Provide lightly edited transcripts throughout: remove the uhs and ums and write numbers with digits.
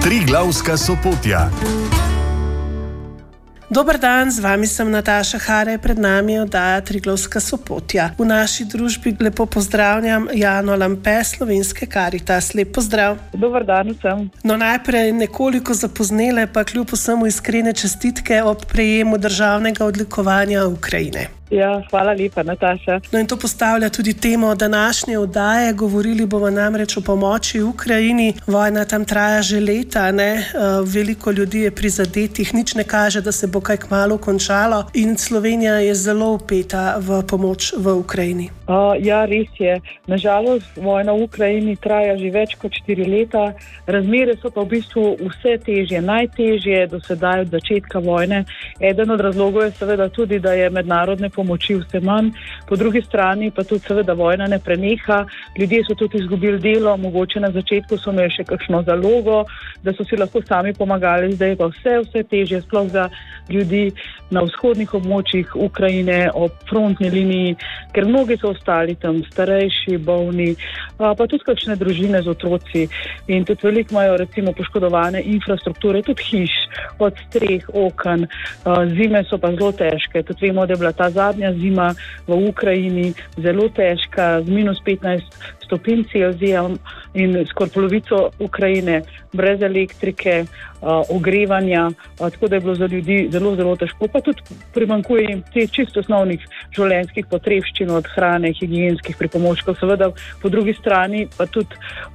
Triglavska Sopotja. Dober dan, z vami sem Nataša Hare, pred nami je oddaja Triglavska Sopotja. V naši družbi lepo pozdravljam Jano Lampe, Slovenske Karitas. Lep pozdrav. Dober dan vsem. No, najprej nekoliko zapoznele, pa kljub vsemu iskrene čestitke ob prejemu državnega odlikovanja Ukrajine. Ja, hvala lepa, Nataša. No, in to postavlja tudi temo današnje oddaje. Govorili bomo namreč o pomoči Ukrajini. Vojna tam traja že leta, ne? Veliko ljudi je prizadetih, nič ne kaže, da se bo kaj kmalu končalo in Slovenija je zelo vpeta v pomoč v Ukrajini. Ja, res je. Nažalost, vojna v Ukrajini traja že več kot 4 leta. Razmere so pa v bistvu vse težje, najtežje do sedaj od začetka vojne. Eden od razlogov je seveda tudi, da je mednarodne pomoči vse manj, po drugi strani pa tudi seveda vojna ne preneha, ljudje so tudi izgubili delo, mogoče na začetku so imeli še kakšno zalogo, da so si lahko sami pomagali, zdaj pa vse težje, sploh za ljudi na vzhodnih območjih Ukrajine, ob frontni liniji, ker mnogi so ostali tam, starejši, bolni, pa tudi kakšne družine z otroci in tudi veliko imajo recimo poškodovane infrastrukture, tudi hiš, od streh, oken, zime so pa zelo težke, tudi vemo, da je bila ta zadnja zima v Ukrajini zelo težka, z -15 stopinj Celzija in skoraj polovico Ukrajine brez elektrike, ogrevanja, tako da je bilo za ljudi zelo težko, pa tudi primanjkuje jim teh čisto osnovnih življenjskih potrebščin, od hrane, higienskih pripomočkov, seveda po drugi strani pa tudi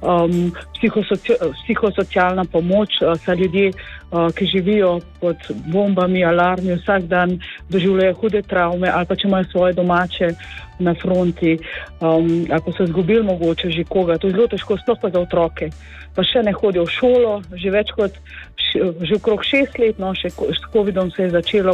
psihosocialna pomoč, saj ljudje, ki živijo pod bombami, alarmi, vsak dan doživljajo hude travme ali pa če imajo svoje domače na fronti, ali pa so izgubili mogoče že koga, to je zelo težko, sploh pa za otroke, pa še ne hodijo v šolo, že okrog 6 let, no, še s covidom se je začelo